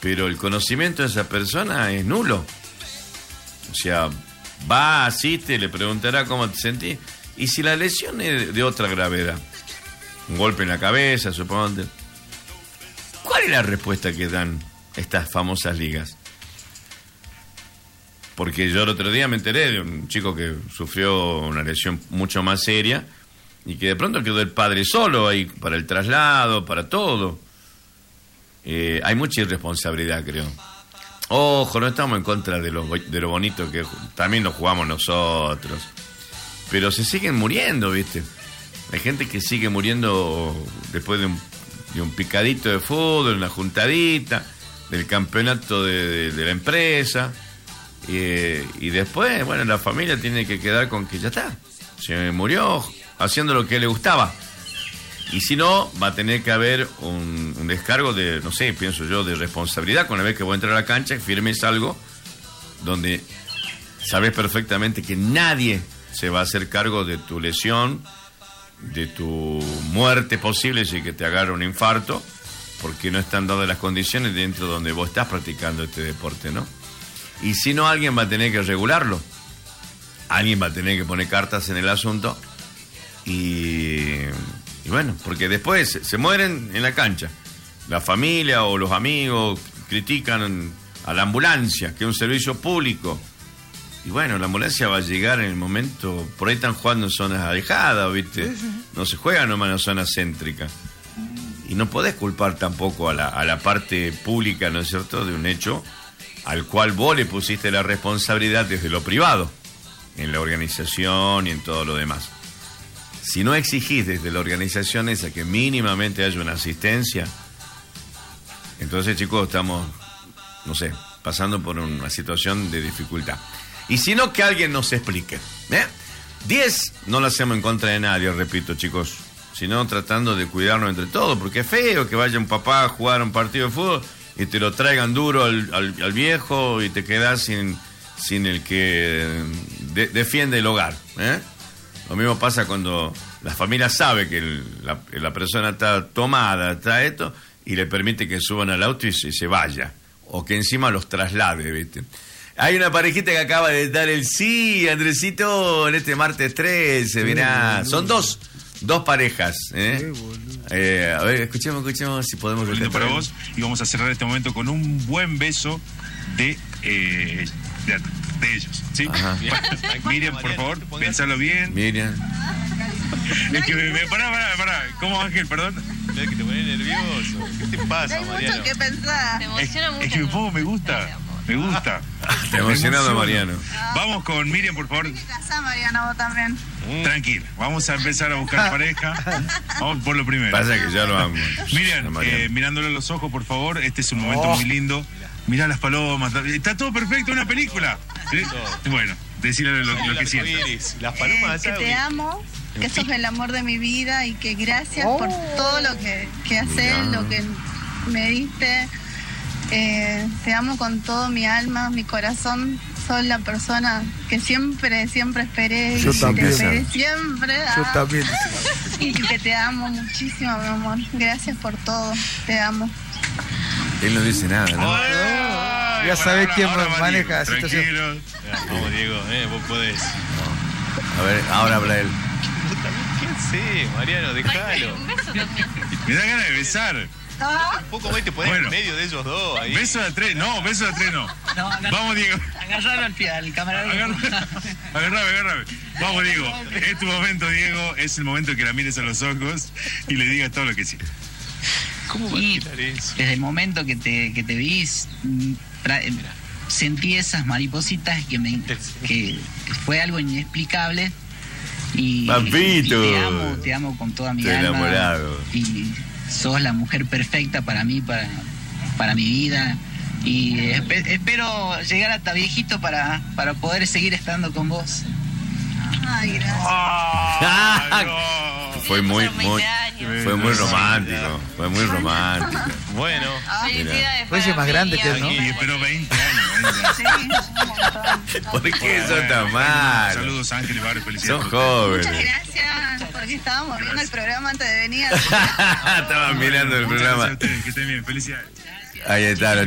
pero el conocimiento de esa persona es nulo. O sea, va, asiste, le preguntará cómo te sentís. Y si la lesión es de otra gravedad, un golpe en la cabeza, supongo, ¿cuál es la respuesta que dan estas famosas ligas? Porque yo el otro día me enteré de un chico que sufrió una lesión mucho más seria y que de pronto quedó el padre solo ahí para el traslado, para todo. Hay mucha irresponsabilidad, creo. Ojo, no estamos en contra de lo bonito que también lo jugamos nosotros. Pero se siguen muriendo, ¿viste? Hay gente que sigue muriendo después de un picadito de fútbol, una juntadita, del campeonato de la empresa. Y después, bueno, la familia tiene que quedar con que ya está. Se murió haciendo lo que le gustaba. Y si no, va a tener que haber un descargo de, no sé, pienso yo, de responsabilidad. Con la vez que voy a entrar a la cancha, firmes algo donde sabes perfectamente que nadie se va a hacer cargo de tu lesión, de tu muerte posible si que te agarra un infarto, porque no están dadas las condiciones dentro donde vos estás practicando este deporte, ¿no? Y si no, alguien va a tener que regularlo. Alguien va a tener que poner cartas en el asunto. Y bueno, porque después se mueren en la cancha. La familia o los amigos critican a la ambulancia, que es un servicio público. Y bueno, la ambulancia va a llegar en el momento. Por ahí están jugando en zonas alejadas, ¿viste? No se juega nomás en zonas céntricas. Y no podés culpar tampoco a la parte pública, ¿no es cierto?, de un hecho al cual vos le pusiste la responsabilidad desde lo privado, en la organización y en todo lo demás. Si no exigís desde la organización esa que mínimamente haya una asistencia, entonces, chicos, estamos, no sé, pasando por una situación de dificultad. Y si no, que alguien nos explique. 10 no lo hacemos en contra de nadie, repito, chicos, sino tratando de cuidarnos entre todos, porque es feo que vaya un papá a jugar un partido de fútbol y te lo traigan duro al viejo y te quedas sin el que defiende el hogar. Lo mismo pasa cuando la familia sabe que la persona está tomada, está esto, y le permite que suban al auto y se vaya, o que encima los traslade, ¿viste? Hay una parejita que acaba de dar el sí, Andresito, en este martes 13, mirá, son dos parejas, a ver, escuchemos si podemos lindo para vos, y vamos a cerrar este momento con un buen beso de ellos, ¿sí? Miriam, por favor, pensalo bien. Miriam. Es que pará, ¿cómo, Ángel? Perdón. Es que te pones nervioso. ¿Qué te pasa, Mariano? Hay mucho que pensar. Te emociona mucho. Es que me pongo, me gusta. Te emocionado, Mariano. Vamos con Miriam, por favor. ¿Qué casa, Mariano, vos también? Tranquila, vamos a empezar a buscar pareja. Vamos por lo primero. Pasa que ya lo amo. Miriam, mirándole a los ojos, por favor. Este es un momento muy lindo. Mirá las palomas. Está todo perfecto, una película. ¿Sí? Bueno, decirle lo que sientes. Las palomas. Que te amo, que sos el amor de mi vida y que gracias por todo lo que haces, lo que me diste. Te amo con todo mi alma, mi corazón. Sos la persona que siempre esperé. Yo también. Te esperé siempre. Yo también. Y que te amo muchísimo, mi amor. Gracias por todo. Te amo. Él no dice nada, ¿no? Ya sabés quién maneja la situación. Vamos, Diego, vos podés. A ver, ahora habla él. ¿Qué sé, Mariano? Déjalo. Me da ganas de besar. Un poco más te pones en medio de ellos dos. Ahí. Beso de tres, no. Vamos, Diego. Agarralo al camarador. Agárrame. Vamos, Diego. Es tu momento, Diego. Es el momento que la mires a los ojos y le digas todo lo que sientes. ¿Cómo va a quitar eso? Desde el momento que te vi, sentí esas maripositas que fue algo inexplicable. Y te amo con toda mi alma. Estoy enamorado. Y sos la mujer perfecta para mí, para mi vida. Y espero llegar hasta viejito para poder seguir estando con vos. Ay, gracias. Fue muy romántico. Fue muy romántico. Bueno. Felicidades. Puede ser más grande que él, ¿no? Y esperó 20 años. Sí, un montón. ¿Por qué son tan malos? Saludos, Ángel y Barrio, felicidades. Son jóvenes. Muchas gracias, porque estábamos viendo el programa antes de venir. Estaban mirando el programa. Que estén bien, felicidades. Ahí está.